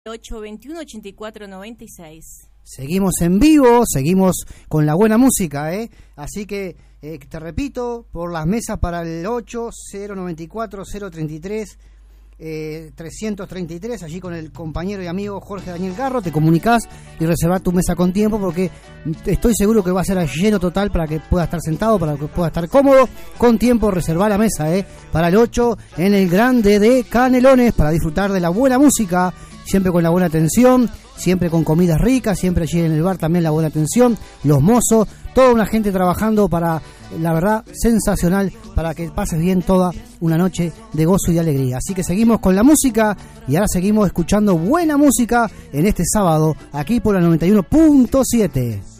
821-8496. Seguimos en vivo, seguimos con la buena música, así que te repito, por las mesas para el 8094-033 333, allí con el compañero y amigo Jorge Daniel Garro, te comunicás y reservás tu mesa con tiempo, porque estoy seguro que va a ser a lleno total para que puedas estar sentado, para que puedas estar cómodo. Con tiempo reservá la mesa para el 8 en el Grande de Canelones, para disfrutar de la buena música, siempre con la buena atención, siempre con comidas ricas, siempre allí en el bar también la buena atención, los mozos, toda una gente trabajando para, la verdad, sensacional, para que pases bien toda una noche de gozo y de alegría. Así que seguimos con la música y ahora seguimos escuchando buena música en este sábado, aquí por la 91.7.